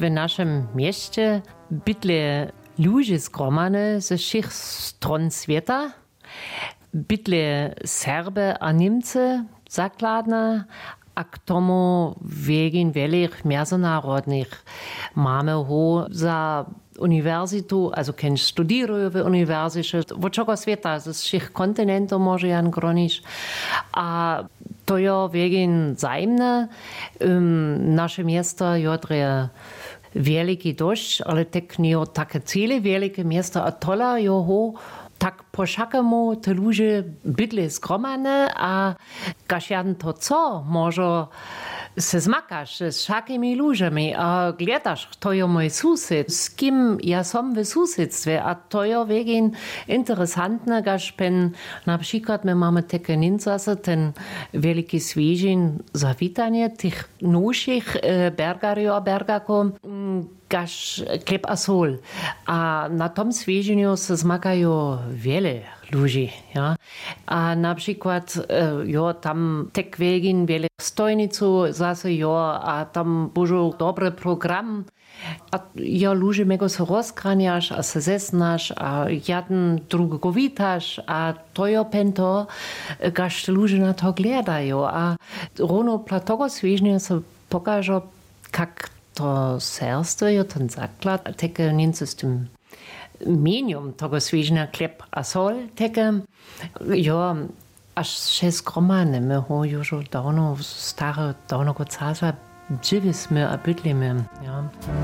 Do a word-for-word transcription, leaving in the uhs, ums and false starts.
w naszym mieście bytle ludzie zgromane ze všech stron świata, bytle Serbe a Niemcy zakladne, a k tomu wegen wielich międzynarodnych mamy ho za uniwersytu, also ken studirują w uniwersycie, w czego świata, z všech kontynentów może jan gronić, a to jo wegen zajemne, um, nasze miasto jodre wielki dość, ale tak nie takie cele wielkie miasto, a tola jo ho tak po všakému te ludzie bydli zgromane a kaž to co, może se zmakaš s všakými ludziami a gledaš, to je mój sused, z kim ja som w susedstwie, a to je wegen interesantne, kaž pen na przykład my mamy takie nincase, ten wielki swieżin zawitanie tych nowszych e, bergarów a bergaków, kaž kleb a sol. A na tom swieżeniu se zmakają wiele ludzi, ja. A na przykład, jo, tam tek wegin wiele stojnicu zase, jo, a tam božo dobry program. A ja ludzie mego se rozkraniaš, a se zesnaš, a jeden drugiego witaš, a to jo pento, kaž ludzie na to gledają. A rono platogo swieżenia se pokażo, kak to serstvo je ten zaklad, teke nince s tym medium tego swieženia klep a sol, teke, jo, až še skromane, my ho już dawno, stare, dawno go casa, dživisme a bydlimy, ja.